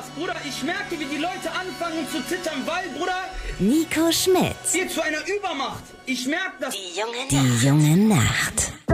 Bruder, ich merke, wie die Leute anfangen zu zittern, weil, Bruder... Nico Schmidt. ...wird zu einer Übermacht. Ich merke das. Die junge Nacht.